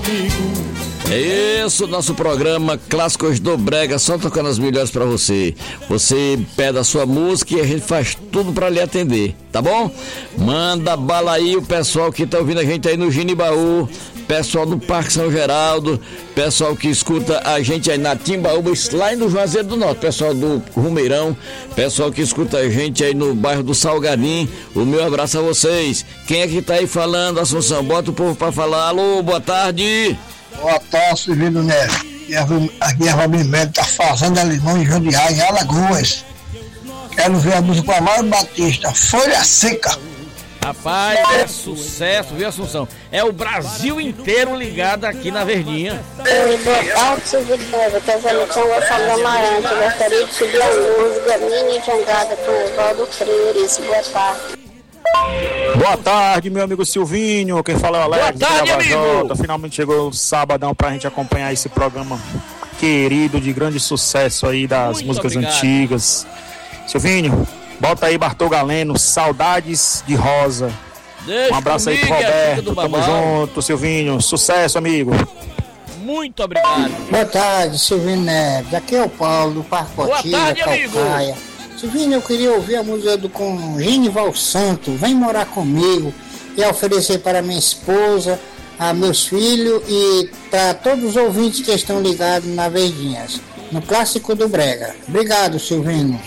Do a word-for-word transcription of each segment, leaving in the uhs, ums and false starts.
Isso, nosso programa Clássicos do Brega, só tocando as melhores pra você. Você pede a sua música e a gente faz tudo pra lhe atender, tá bom? Manda bala aí o pessoal que tá ouvindo a gente aí no Ginibaú, pessoal do Parque São Geraldo, pessoal que escuta a gente aí na Timbaúba, lá no Juazeiro do Norte, pessoal do Rumeirão, pessoal que escuta a gente aí no bairro do Salgadinho, o meu abraço a vocês. Quem é que tá aí falando, Assunção? Bota o povo pra falar. Alô, boa tarde. Boa tarde, Silvino Neves. Aqui é Robin Médio, da Fazenda Limão, em Jandiá, em Alagoas. Quero ver a música com a Mário Batista, Folha Seca. Rapaz, é sucesso, viu, Assunção? É o Brasil inteiro ligado aqui na Verdinha. Oi, boa tarde, Silvino Neves. Aqui é Zé Luciano Gonçalves Amarante. Eu gostaria de subir a música Mini Jangada com o Valdo Freires. Boa tarde. Boa tarde, meu amigo Silvinho. Quem fala é o Alex. Boa tarde, amigo. Finalmente chegou o sabadão pra gente acompanhar esse programa querido, de grande sucesso aí das Muito músicas obrigado. antigas. Silvinho, bota aí Bartol Galeno, Saudades de Rosa. Deixa Um abraço aí pro comigo, é filho Roberto. do Tamo Babau. junto, Silvinho. Sucesso, amigo. Muito obrigado. Boa tarde, Silvino Neves. Aqui é o Paulo, do Parque Boa Cotia, tarde, amigo. Calcaia. Silvino, eu queria ouvir a música do com Genival Santo, Vem Morar Comigo, e oferecer para minha esposa, a meus filhos e para todos os ouvintes que estão ligados na Verdinhas, no Clássico do Brega. Obrigado, Silvino.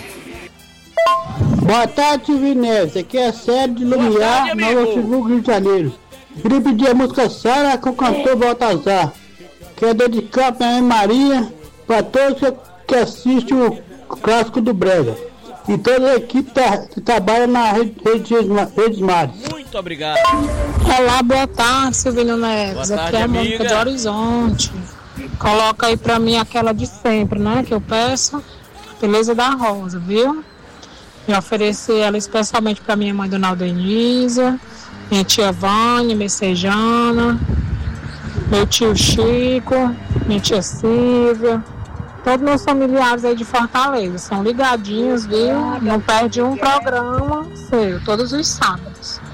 Boa tarde, Silvino Neves. Aqui é Sérgio de Boa Lumiar, tarde, amigo. Nova Friburgo, Rio de Janeiro. Queria pedir a música Sara com o cantor Baltazar. Quero dedicar para minha Maria, para todos que- que assistem o Clássico do Brega. E toda a equipe tá- que trabalha na rede, rede, Redes Mares. Muito obrigado. Olá, boa tarde, Silvino Neves. Boa tarde, Aqui é a Mônica amiga. de Horizonte. Coloca aí pra mim aquela de sempre, né? Que eu peço. Beleza da Rosa, viu? E oferecer ela especialmente pra minha mãe, Dona Aldenisa, minha tia Vânia, Messejana, meu tio Chico, minha tia Silvia. Todos meus familiares aí de Fortaleza. São ligadinhos, viu? Não perde um programa seu, todos os sábados.